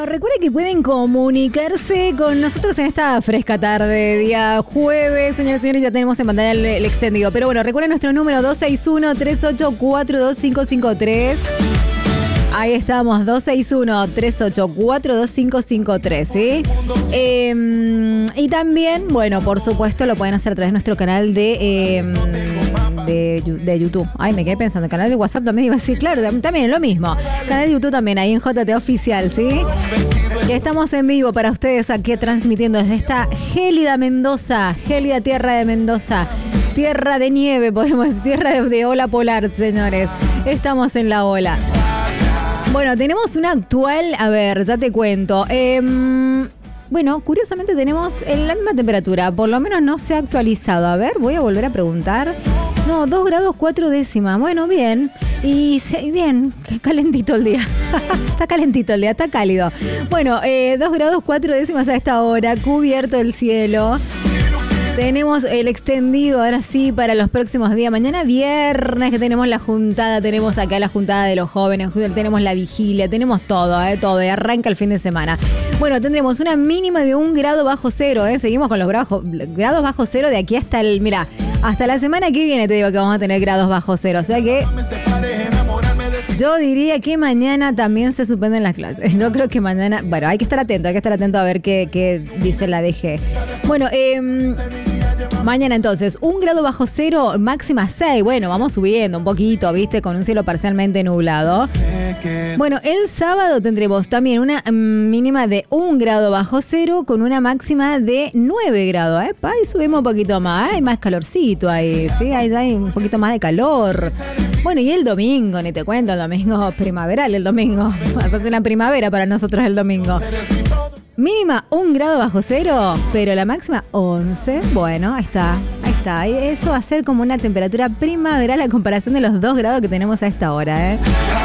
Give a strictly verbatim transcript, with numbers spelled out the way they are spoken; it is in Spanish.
recuerden que pueden comunicarse con nosotros en esta fresca tarde, día jueves. Señoras y señores, ya tenemos en pantalla el, el extendido. Pero bueno, recuerden nuestro número dos seis uno, tres ocho cuatro, dos cinco cinco tres. Ahí estamos, dos seis uno, tres ocho cuatro, dos cinco cinco tres, ¿sí? Eh, y también, bueno, por supuesto, lo pueden hacer a través de nuestro canal de... Eh, De, de YouTube. Ay, me quedé pensando, el canal de WhatsApp también iba a decir, claro, también lo mismo. Canal de YouTube también, ahí en J T Oficial, ¿sí? Que estamos en vivo para ustedes aquí transmitiendo desde esta gélida Mendoza, gélida tierra de Mendoza, tierra de nieve, podemos decir, tierra de, de ola polar, señores. Estamos en la ola. Bueno, tenemos una actual, a ver, ya te cuento. Eh, bueno, curiosamente tenemos en la misma temperatura, por lo menos no se ha actualizado. A ver, voy a volver a preguntar. No, dos grados cuatro décimas. Bueno, bien. Y se, bien, calentito el día. Está calentito el día, está cálido. Bueno, eh, dos grados cuatro décimas a esta hora, cubierto el cielo. Tenemos el extendido, ahora sí, para los próximos días. Mañana viernes que tenemos la juntada, tenemos acá la juntada de los jóvenes, tenemos la vigilia, tenemos todo, eh, todo, y arranca el fin de semana. Bueno, tendremos una mínima de un grado bajo cero, eh. Seguimos con los grados, grados bajo cero de aquí hasta el, mira, hasta la semana que viene te digo que vamos a tener grados bajo cero, o sea que... Yo diría que mañana también se suspenden las clases. Yo creo que mañana... Bueno, hay que estar atento, hay que estar atento a ver qué, qué dice la D G. Bueno, eh, mañana entonces, un grado bajo cero, máxima seis. Bueno, vamos subiendo un poquito, ¿viste? Con un cielo parcialmente nublado. Bueno, el sábado tendremos también una mínima de un grado bajo cero con una máxima de nueve grados. ¿eh? Ahí subimos un poquito más, hay más calorcito ahí, ¿sí? Hay, hay un poquito más de calor. Bueno, y el domingo, ni te cuento, el domingo primaveral, el domingo. Es una primavera para nosotros el domingo. Mínima un grado bajo cero, pero la máxima once. Bueno, ahí está, ahí está. Y eso va a ser como una temperatura primaveral a comparación de los dos grados que tenemos a esta hora, ¿eh?